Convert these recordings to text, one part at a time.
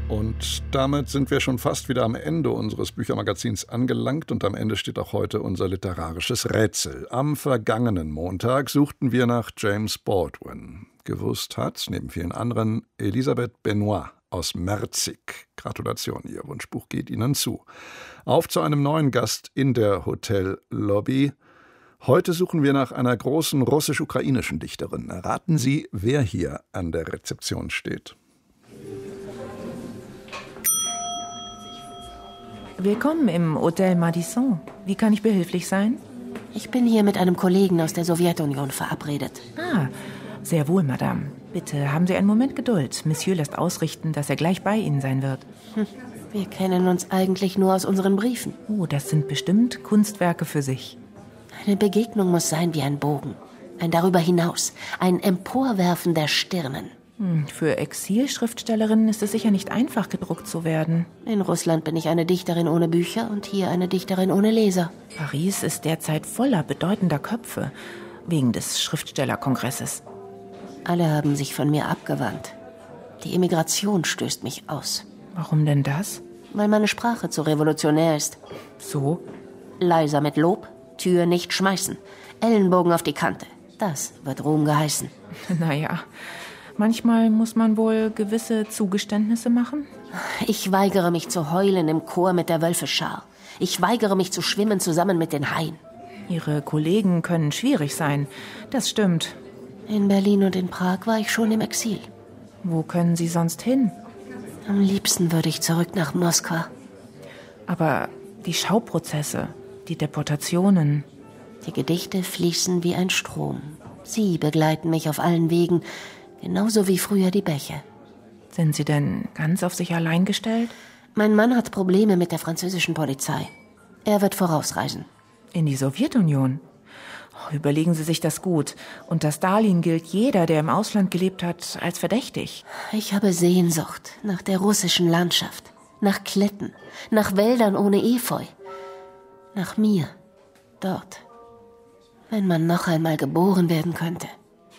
Und damit sind wir schon fast wieder am Ende unseres Büchermagazins angelangt und am Ende steht auch heute unser literarisches Rätsel. Am vergangenen Montag suchten wir nach James Baldwin. Gewusst hat's, neben vielen anderen, Elisabeth Benoit aus Merzig. Gratulation, Ihr Wunschbuch geht Ihnen zu. Auf zu einem neuen Gast in der Hotellobby. Heute suchen wir nach einer großen russisch-ukrainischen Dichterin. Raten Sie, wer hier an der Rezeption steht. Willkommen im Hotel Madison. Wie kann ich behilflich sein? Ich bin hier mit einem Kollegen aus der Sowjetunion verabredet. Ah, sehr wohl, Madame. Bitte haben Sie einen Moment Geduld. Monsieur lässt ausrichten, dass er gleich bei Ihnen sein wird. Wir kennen uns eigentlich nur aus unseren Briefen. Oh, das sind bestimmt Kunstwerke für sich. Eine Begegnung muss sein wie ein Bogen. Ein darüber hinaus. Ein Emporwerfen der Stirnen. Für Exilschriftstellerinnen ist es sicher nicht einfach, gedruckt zu werden. In Russland bin ich eine Dichterin ohne Bücher und hier eine Dichterin ohne Leser. Paris ist derzeit voller bedeutender Köpfe, wegen des Schriftstellerkongresses. Alle haben sich von mir abgewandt. Die Emigration stößt mich aus. Warum denn das? Weil meine Sprache zu revolutionär ist. So? Leiser mit Lob, Tür nicht schmeißen, Ellenbogen auf die Kante. Das wird Ruhm geheißen. Naja, manchmal muss man wohl gewisse Zugeständnisse machen. Ich weigere mich zu heulen im Chor mit der Wölfeschar. Ich weigere mich zu schwimmen zusammen mit den Haien. Ihre Kollegen können schwierig sein, das stimmt. In Berlin und in Prag war ich schon im Exil. Wo können Sie sonst hin? Am liebsten würde ich zurück nach Moskau. Aber die Schauprozesse, die Deportationen. Die Gedichte fließen wie ein Strom. Sie begleiten mich auf allen Wegen, genauso wie früher die Bäche. Sind Sie denn ganz auf sich allein gestellt? Mein Mann hat Probleme mit der französischen Polizei. Er wird vorausreisen. In die Sowjetunion? Oh, überlegen Sie sich das gut. Unter Stalin gilt jeder, der im Ausland gelebt hat, als verdächtig. Ich habe Sehnsucht nach der russischen Landschaft, nach Klitten, nach Wäldern ohne Efeu. Nach mir, dort. Wenn man noch einmal geboren werden könnte.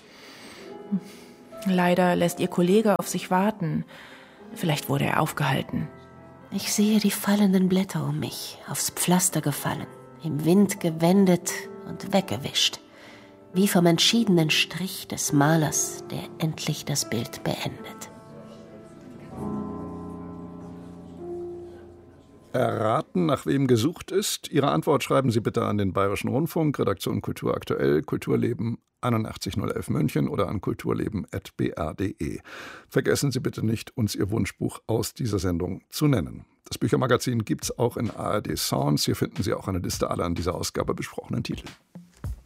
Leider lässt Ihr Kollege auf sich warten. Vielleicht wurde er aufgehalten. Ich sehe die fallenden Blätter um mich, aufs Pflaster gefallen, im Wind gewendet und weggewischt. Wie vom entschiedenen Strich des Malers, der endlich das Bild beendet. Erraten, nach wem gesucht ist? Ihre Antwort schreiben Sie bitte an den Bayerischen Rundfunk, Redaktion Kultur aktuell, Kulturleben 81011 München oder an kulturleben@br.de. Vergessen Sie bitte nicht, uns Ihr Wunschbuch aus dieser Sendung zu nennen. Das Büchermagazin gibt's auch in ARD Sounds. Hier finden Sie auch eine Liste aller an dieser Ausgabe besprochenen Titel.